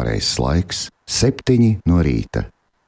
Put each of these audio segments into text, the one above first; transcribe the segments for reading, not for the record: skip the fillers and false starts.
pareizais laiks - 7 no rīta.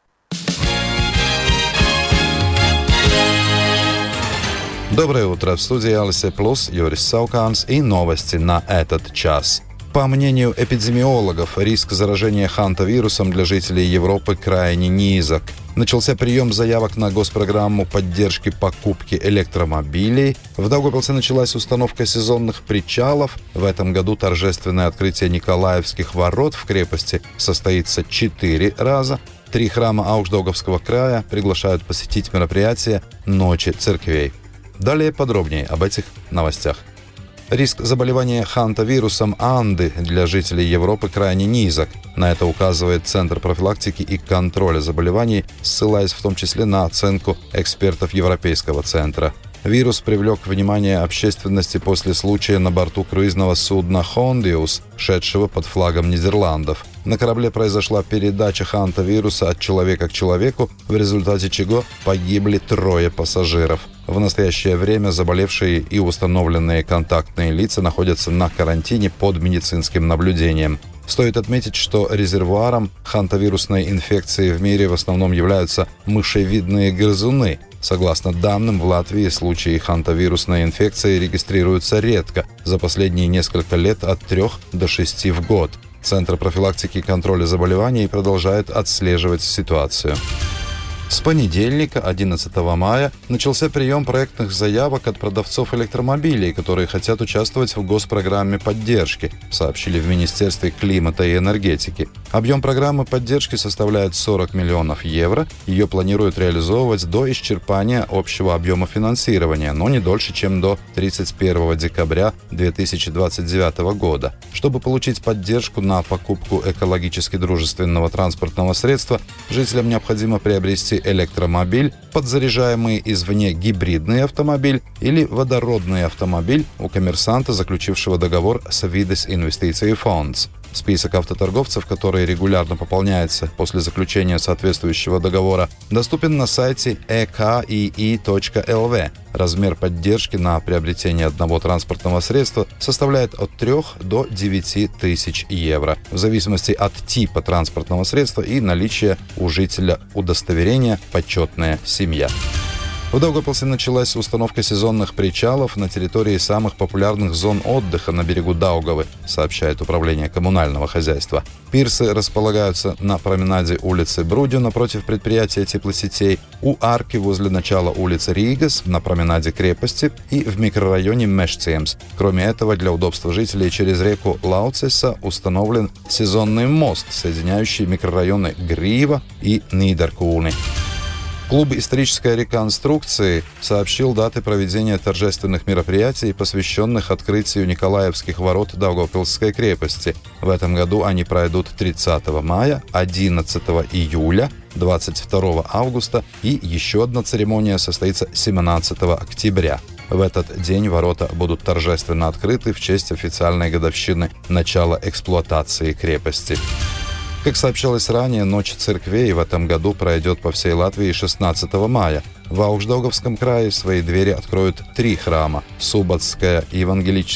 Доброе утро! В студии Алисе Плюс, Юрис Сауканс и новости на этот час. По мнению эпидемиологов, риск заражения хантавирусом для жителей Европы крайне низок. Начался прием заявок на госпрограмму поддержки покупки электромобилей. В Даугавпилсе началась установка сезонных причалов. В этом году торжественное открытие Николаевских ворот в крепости состоится 4 раза. 3 храма Аукшдаугавского края приглашают посетить мероприятие «Ночи церквей». Далее подробнее об этих новостях. Риск заболевания хантавирусом Анды для жителей Европы крайне низок. На это указывает Центр профилактики и контроля заболеваний, ссылаясь в том числе на оценку экспертов Европейского центра. Вирус привлек внимание общественности после случая на борту круизного судна «Хондиус», шедшего под флагом Нидерландов. На корабле произошла передача хантавируса от человека к человеку, в результате чего погибли 3 пассажиров. В настоящее время заболевшие и установленные контактные лица находятся на карантине под медицинским наблюдением. Стоит отметить, что резервуаром хантавирусной инфекции в мире в основном являются мышевидные грызуны. Согласно данным, в Латвии случаи хантавирусной инфекции регистрируются редко, за последние несколько лет от 3 до 6 в год. Центр профилактики и контроля заболеваний продолжает отслеживать ситуацию. С понедельника, 11 мая, начался прием проектных заявок от продавцов электромобилей, которые хотят участвовать в госпрограмме поддержки, сообщили в Министерстве климата и энергетики. Объем программы поддержки составляет 40 миллионов евро. Ее планируют реализовывать до исчерпания общего объема финансирования, но не дольше, чем до 31 декабря 2029 года. Чтобы получить поддержку на покупку экологически дружественного транспортного средства, жителям необходимо приобрести электромобиль, подзаряжаемый извне гибридный автомобиль или водородный автомобиль у коммерсанта, заключившего договор с Vides Investīciju Fonds. Список автоторговцев, который регулярно пополняется после заключения соответствующего договора, доступен на сайте ekii.lv. Размер поддержки на приобретение одного транспортного средства составляет от 3 до 9 тысяч евро, в зависимости от типа транспортного средства и наличия у жителя удостоверения «Почетная семья». В Даугавпилсе началась установка сезонных причалов на территории самых популярных зон отдыха на берегу Даугавы, сообщает Управление коммунального хозяйства. Пирсы располагаются на променаде улицы Брудю напротив предприятия теплосетей, у арки возле начала улицы Ригас, на променаде крепости и в микрорайоне Мешциемс. Кроме этого, для удобства жителей через реку Лауцеса установлен сезонный мост, соединяющий микрорайоны Грива и Нидеркуни. Клуб исторической реконструкции сообщил даты проведения торжественных мероприятий, посвященных открытию Николаевских ворот Даугавпилсской крепости. В этом году они пройдут 30 мая, 11 июля, 22 августа и еще одна церемония состоится 17 октября. В этот день ворота будут торжественно открыты в честь официальной годовщины начала эксплуатации крепости. Как сообщалось ранее, Ночь церквей в этом году пройдет по всей Латвии 16 мая. В Аукшдаугавском крае свои двери откроют 3 храма – Субботская евангелическая